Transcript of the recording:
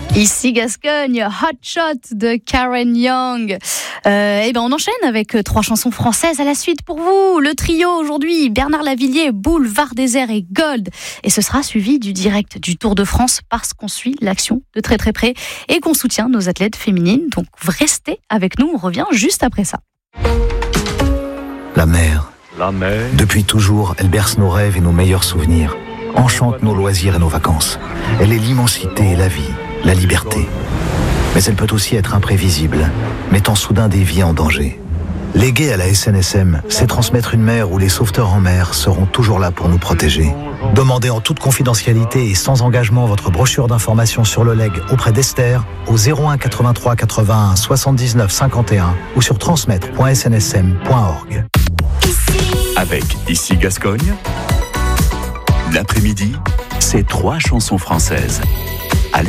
Ici Gascogne, Hot Shot de Karen Young. On enchaîne avec 3 chansons françaises à la suite pour vous. Le trio aujourd'hui, Bernard Lavilliers, Boulevard Désert et Gold. Et ce sera suivi du direct du Tour de France parce qu'on suit l'action de très très près et qu'on soutient nos athlètes féminines. Donc restez avec nous, on revient juste après ça. La mer. Depuis toujours, elle berce nos rêves et nos meilleurs souvenirs. Enchante nos loisirs et nos vacances. Elle est l'immensité et la vie, la liberté. Mais elle peut aussi être imprévisible, mettant soudain des vies en danger. Léguer à la SNSM, c'est transmettre une mer où les sauveteurs en mer seront toujours là pour nous protéger. Demandez en toute confidentialité et sans engagement votre brochure d'information sur le leg auprès d'Esther au 01 83 81 79 51 ou sur transmettre.snsm.org. Avec Ici Gascogne, l'après-midi, c'est 3 chansons françaises.